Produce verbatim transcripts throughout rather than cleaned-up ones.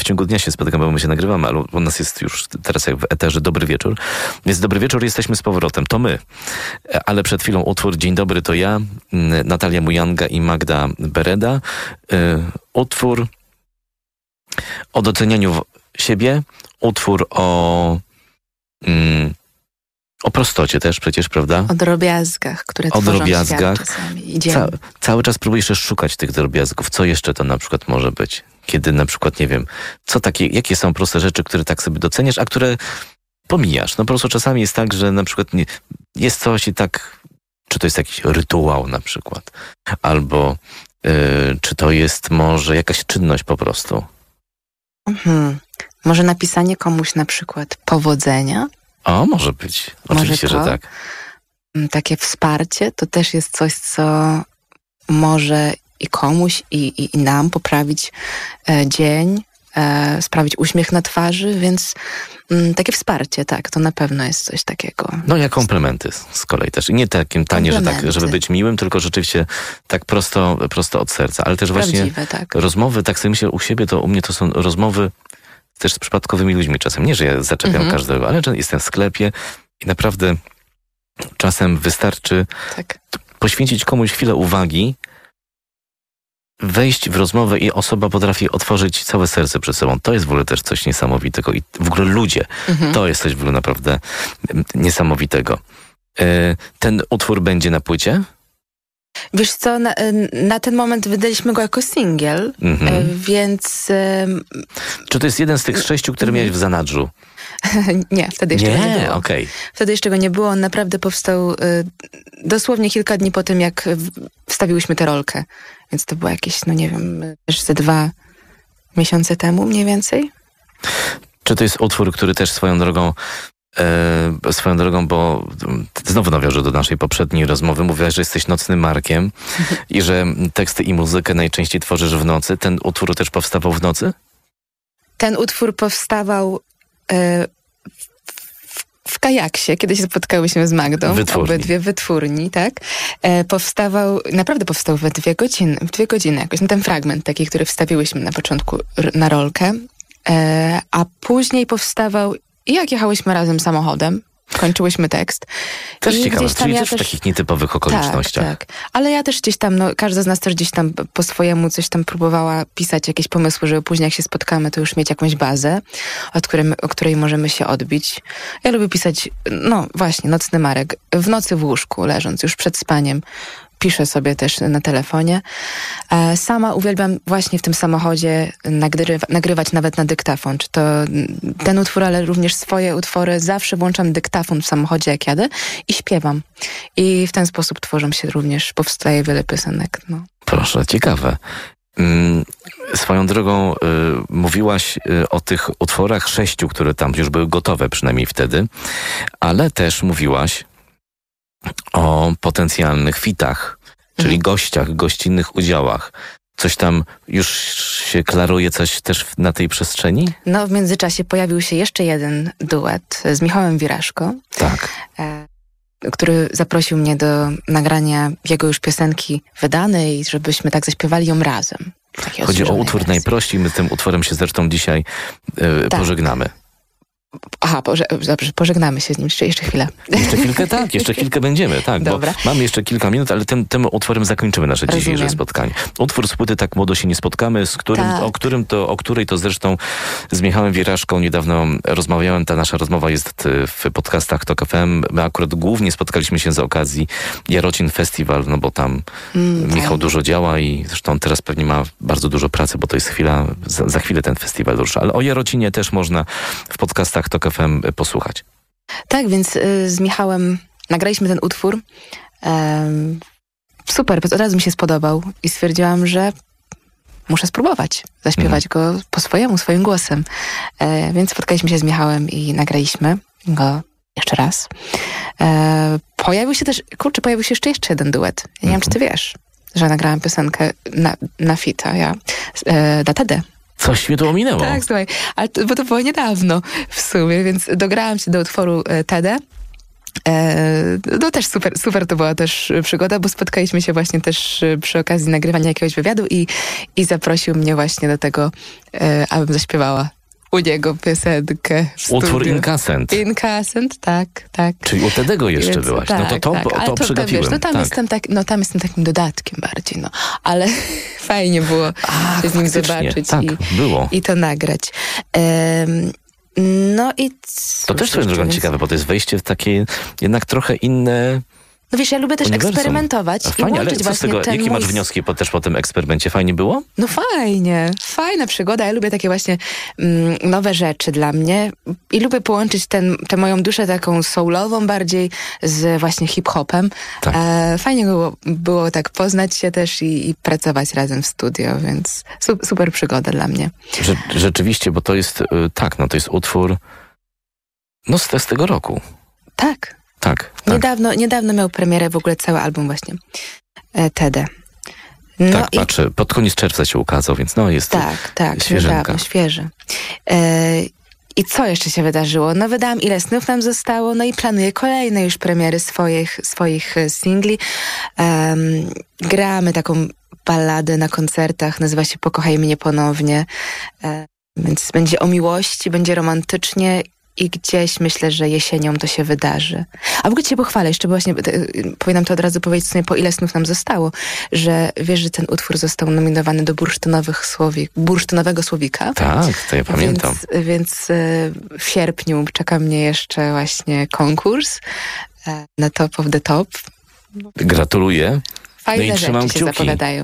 ciągu dnia się spotykamy, bo my się nagrywamy, ale u nas jest już teraz jak w eterze Dobry Wieczór. Więc Dobry Wieczór, jesteśmy z powrotem. To my. Ale przed chwilą utwór Dzień Dobry to ja, Natalia Mujanga i Magda Bereda. Utwór o docenianiu siebie, utwór o... Mm, O prostocie też przecież, prawda? O drobiazgach, które o tworzą drobiazgach. świat czasami. I Ca- cały czas próbujesz też szukać tych drobiazgów. Co jeszcze to na przykład może być? Kiedy na przykład, nie wiem, co takie, jakie są proste rzeczy, które tak sobie doceniasz, a które pomijasz? No po prostu czasami jest tak, że na przykład nie, jest coś i tak, czy to jest jakiś rytuał na przykład, albo yy, czy to jest może jakaś czynność po prostu. Mhm. Może napisanie komuś na przykład powodzenia? O, może być. Oczywiście, może to, że tak. Takie wsparcie to też jest coś, co może i komuś, i, i, i nam poprawić e, dzień, e, sprawić uśmiech na twarzy, więc m, takie wsparcie, tak, to na pewno jest coś takiego. No jak komplementy z, z kolei też. I nie takim tanie, że tak, żeby być miłym, tylko rzeczywiście tak prosto, prosto od serca. Ale też Prawdziwe, właśnie tak. rozmowy, tak sobie myślę u siebie, to u mnie to są rozmowy też z przypadkowymi ludźmi czasem. Nie, że ja zaczepiam mhm. każdego, ale że jestem w sklepie i naprawdę czasem wystarczy tak. poświęcić komuś chwilę uwagi, wejść w rozmowę i osoba potrafi otworzyć całe serce przed sobą. To jest w ogóle też coś niesamowitego. I w ogóle ludzie, mhm. to jest coś w ogóle naprawdę niesamowitego. Ten utwór będzie na płycie? Wiesz co, na, na ten moment wydaliśmy go jako singiel, mhm. więc... Czy to jest jeden z tych sześciu, które miałeś w zanadrzu? Nie, wtedy jeszcze nie, go nie było. Okay. Wtedy jeszcze go nie było. On naprawdę powstał y, dosłownie kilka dni po tym, jak wstawiłyśmy tę rolkę. Więc to było jakieś, no nie wiem, też ze dwa miesiące temu mniej więcej. Czy to jest utwór, który też swoją drogą E, swoją drogą, bo znowu nawiążę do naszej poprzedniej rozmowy, mówiłaś, że jesteś nocnym Markiem i że teksty i muzykę najczęściej tworzysz w nocy. Ten utwór też powstawał w nocy? Ten utwór powstawał e, w, w kajaksie, kiedy się spotkałyśmy z Magdą. Wytwórni. Obydwie wytwórni, tak. E, powstawał, naprawdę powstał we dwie godziny, w dwie godziny jakoś. No, ten fragment taki, który wstawiłyśmy na początku r- na rolkę, e, a później powstawał i jak jechałyśmy razem samochodem, kończyłyśmy tekst. Też I ciekawe, czyli ja też w takich nietypowych okolicznościach. Tak, tak. Ale ja też gdzieś tam, no każda z nas też gdzieś tam po swojemu coś tam próbowała pisać jakieś pomysły, żeby później jak się spotkamy, to już mieć jakąś bazę, od której, o której możemy się odbić. Ja lubię pisać, no właśnie, nocny Marek. W nocy w łóżku, leżąc już przed spaniem. Piszę sobie też na telefonie. Sama uwielbiam właśnie w tym samochodzie nagrywa, nagrywać nawet na dyktafon. Czy to ten utwór, ale również swoje utwory. Zawsze włączam dyktafon w samochodzie, jak jadę i śpiewam. I w ten sposób tworzą się również, powstaje wiele piosenek. No. Proszę, ciekawe. Mm, swoją drogą y, mówiłaś y, o tych utworach sześciu, które tam już były gotowe, przynajmniej wtedy, ale też mówiłaś o potencjalnych fitach, czyli mhm. gościach, gościnnych udziałach. Coś tam już się klaruje, coś też na tej przestrzeni? No, w międzyczasie pojawił się jeszcze jeden duet z Michałem Wiraszko. Tak. E, który zaprosił mnie do nagrania jego już piosenki wydanej, żebyśmy tak zaśpiewali ją razem. Chodzi o utwór wersji. Najprościej. My z tym utworem się zresztą dzisiaj e, tak. pożegnamy. Aha, poże- dobrze, pożegnamy się z nim jeszcze, jeszcze chwilę. Jeszcze chwilkę, tak, jeszcze chwilkę będziemy, tak, Dobra. Bo mamy jeszcze kilka minut, ale tym, tym utworem zakończymy nasze Rozumiem. dzisiejsze spotkanie. Utwór z płyty Tak młodo się nie spotkamy, z którym, tak. o, którym to, o której to zresztą z Michałem Wiraszką niedawno rozmawiałem. Ta nasza rozmowa jest w podcastach Tok F M. My akurat głównie spotkaliśmy się z okazji Jarocin Festival, no bo tam mm, Michał tak. dużo działa i zresztą teraz pewnie ma bardzo dużo pracy, bo to jest chwila, za, za chwilę ten festiwal rusza. Ale o Jarocinie też można w podcastach Tok F M posłuchać. Tak, więc y, z Michałem nagraliśmy ten utwór. Um, super, od razu mi się spodobał i stwierdziłam, że muszę spróbować zaśpiewać mm. go po swojemu, swoim głosem. E, więc spotkaliśmy się z Michałem i nagraliśmy go jeszcze raz. E, pojawił się też, kurczę, pojawił się jeszcze jeszcze jeden duet. Ja nie mm. wiem, czy ty wiesz, że nagrałam piosenkę na, na fita, ja, e, dla Tedy. Coś mnie tu ominęło. Tak, słuchaj, ale to, bo to było niedawno w sumie, więc dograłam się do utworu e, Tedy E, no też super, super to była też przygoda, bo spotkaliśmy się właśnie też przy okazji nagrywania jakiegoś wywiadu i, i zaprosił mnie właśnie do tego, e, abym zaśpiewała u niego piosenkę w Utwór studiu. Incascent. Incascent, tak, tak. Czyli u Tedego jeszcze Więc, byłaś. tak, no to to, tak. to, Ale to to, przegapiłem. Wiesz, no, tam tak. jestem tak, no tam jestem takim dodatkiem bardziej, no. Ale fajnie było A, się z nim faktycznie, zobaczyć tak, i, było. i to nagrać. Um, no i cóż, To też swoją drogą więc- ciekawe, bo to jest wejście w takie jednak trochę inne No wiesz, ja lubię też uniwersum. eksperymentować A i fajnie, ale łączyć co z właśnie tego, ten jakie mój... masz wnioski po, też po tym eksperymencie? Fajnie było? No fajnie, fajna przygoda. Ja lubię takie właśnie mm, nowe rzeczy dla mnie i lubię połączyć ten, tę moją duszę taką soulową bardziej z właśnie hip-hopem. Tak. E, fajnie było, było tak poznać się też i, i pracować razem w studio, więc su, super przygoda dla mnie. Że, rzeczywiście, bo to jest, y, tak, no to jest utwór no z, z tego roku. Tak. Tak, tak. Niedawno, niedawno miał premierę w ogóle cały album właśnie e, Tede. No tak, i patrzę, pod koniec czerwca się ukazał, więc no jest tak, tak, świeżynka. niedawno, świeży. E, I co jeszcze się wydarzyło? No wydałam Ile snów nam zostało, no i planuję kolejne już premiery swoich, swoich e, singli. Um, gramy taką balladę na koncertach, nazywa się Pokochaj mnie ponownie. E, więc będzie o miłości, będzie romantycznie i gdzieś myślę, że jesienią to się wydarzy. A w ogóle cię pochwalę, jeszcze właśnie y, powinnam to od razu powiedzieć sobie, po Ile snów nam zostało, że wiesz, że ten utwór został nominowany do bursztynowych słowik, bursztynowego słowika. Tak, to ja pamiętam. Więc, więc y, w sierpniu czeka mnie jeszcze właśnie konkurs y, na Top of the Top. Gratuluję. Fajne No i trzymam rzeczy się kciuki. zapowiadają.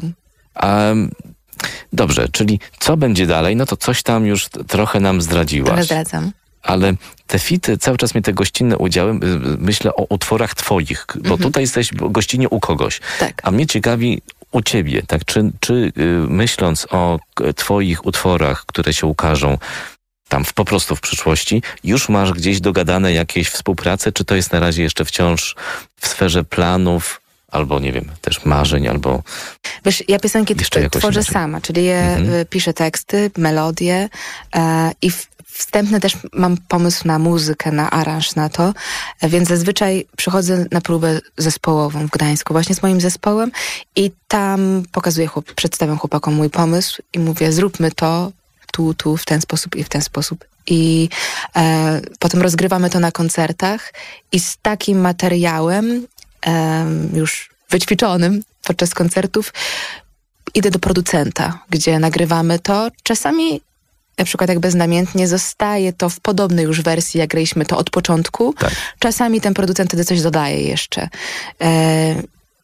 Um, dobrze, czyli co będzie dalej? No to coś tam już t- trochę nam zdradziłaś. Trochę zdradzam. Ale te fity, cały czas mnie te gościnne udziały, y, myślę o utworach twoich, bo Mhm. tutaj jesteś gościnnie u kogoś. Tak. A mnie ciekawi u ciebie, tak? Czy, czy y, myśląc o k- twoich utworach, które się ukażą tam w, po prostu w przyszłości, już masz gdzieś dogadane jakieś współprace, czy to jest na razie jeszcze wciąż w sferze planów, albo nie wiem, też marzeń, albo... Wiesz, ja piosenki Jeszcze t- jakoś tworzę inaczej. sama, czyli je Mhm. y, piszę teksty, melodie e, i w, wstępny też mam pomysł na muzykę, na aranż na to, e, więc zazwyczaj przychodzę na próbę zespołową w Gdańsku właśnie z moim zespołem i tam pokazuję, chłop, przedstawiam chłopakom mój pomysł i mówię, zróbmy to tu, tu, w ten sposób i w ten sposób. I e, potem rozgrywamy to na koncertach i z takim materiałem e, już wyćwiczonym podczas koncertów idę do producenta, gdzie nagrywamy to. Czasami, na przykład jak Beznamiętnie, zostaje to w podobnej już wersji, jak graliśmy to od początku. Tak. Czasami ten producent wtedy coś dodaje jeszcze. E,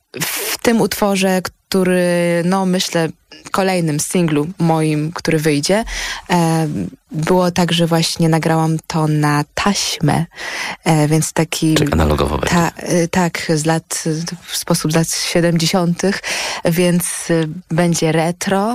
w tym utworze, który, no myślę, kolejnym singlu moim, który wyjdzie, e, było tak, że właśnie nagrałam to na taśmę, e, więc taki... Czyli analogowo będzie. Ta, e, tak, z lat, w sposób z lat siedemdziesiątych, więc e, będzie retro,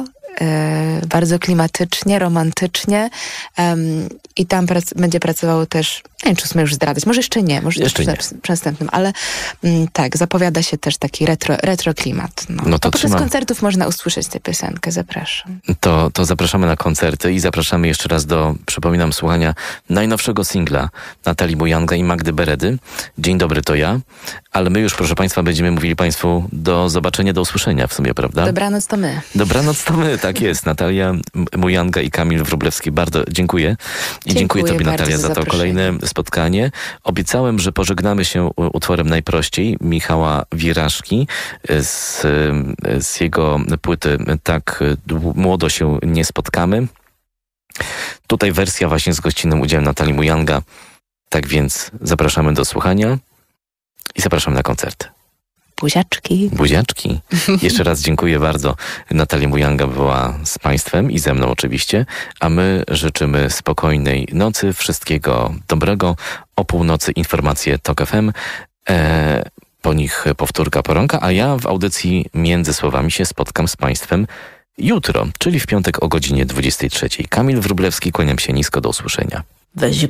e, bardzo klimatycznie, romantycznie em, i tam prac, będzie pracowało też, nie wiem, czy w sumie już zdradzać, może jeszcze nie, może Jeszcze przy, nie. przy, przy następnym, ale mm, tak, zapowiada się też taki retro, retro klimat. No. No to A podczas trzymam. koncertów można usłyszeć tę piosenkę, zapraszam. To, to zapraszamy na koncerty i zapraszamy jeszcze raz do, przypominam, słuchania najnowszego singla Natalii Mujanga i Magdy Beredy. Dzień dobry, to ja. Ale my już, proszę państwa, będziemy mówili państwu do zobaczenia, do usłyszenia w sumie, prawda? Dobranoc to my. Dobranoc, to my, tak jest. Natalia Mujanga i Kamil Wróblewski, bardzo dziękuję. I Dziękuję dziękuję tobie, bardzo Natalia, za za to zaproszenie. kolejne spotkanie. Obiecałem, że pożegnamy się utworem Najprościej Michała Wiraszki z, z jego płyty Tak dłu- młodo się nie spotkamy. Tutaj wersja właśnie z gościnnym udziałem Natalii Mujanga. Tak więc zapraszamy do słuchania i zapraszamy na koncert. Buziaczki. Buziaczki. Jeszcze raz dziękuję bardzo. Natalia Mujanga była z państwem i ze mną oczywiście, a my życzymy spokojnej nocy, wszystkiego dobrego. O północy informacje Tok F M, e, po nich powtórka poranka, a ja w audycji Między Słowami się spotkam z państwem jutro, czyli w piątek o godzinie dwudziestej trzeciej. Kamil Wróblewski, kłaniam się nisko, do usłyszenia. Weź